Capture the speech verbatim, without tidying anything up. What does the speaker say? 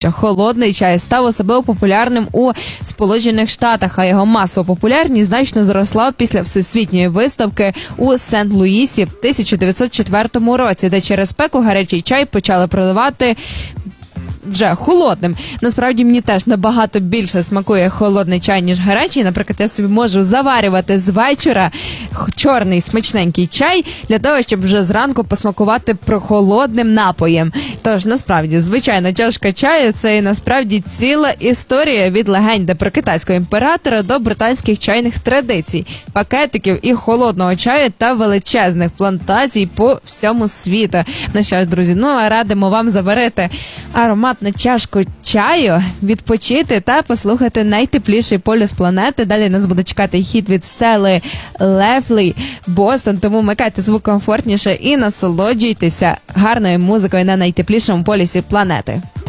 що холодний чай став особливо популярним у Сполучених Штатах, а його масова популярність значно зросла після всесвітньої виставки у Сент-Луїсі в тисяча дев'ятсот четвертому році, де через спеку гарячий чай почали продавати вже холодним. Насправді, мені теж набагато більше смакує холодний чай, ніж гарячий. Наприклад, я собі можу заварювати з вечора чорний смачненький чай для того, щоб вже зранку посмакувати прохолодним напоєм. Тож, насправді, звичайна чашка чаю – це насправді ціла історія від легенди про китайського імператора до британських чайних традицій, пакетиків і холодного чаю та величезних плантацій по всьому світу. Ну що ж, друзі, ну а радимо вам заварити аромат на чашку чаю, відпочити та послухати найтепліший полюс планети. Далі нас буде чекати хіт від Стелли Лефлі «Бостон», тому вмикайте звук комфортніше і насолоджуйтеся гарною музикою на найтеплішому полюсі планети.